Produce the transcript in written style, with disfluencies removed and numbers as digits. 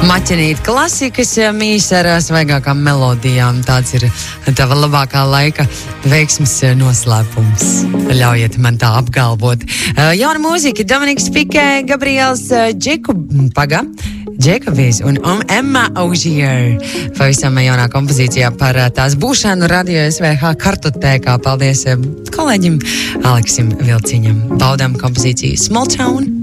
Maķenīt klasikas mīs ar svaigākām melodijām. Tāds ir tava labākā laika veiksmes noslēpums. Ļaujiet man tā apgalvot. Jauna mūzika, Dominiks Pikē, Gabriels Džekobijs un Emma Ogier. Pavisam jaunā kompozīcijā par tās būšanu radio SVH kartotēkā. Paldies kolēģim Aleksim Vilciņam. Baudām kompozīciju Small Town.